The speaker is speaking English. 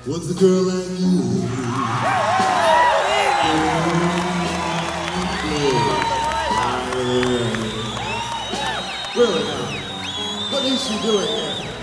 What's a girl like you? Really now, what is she doing here?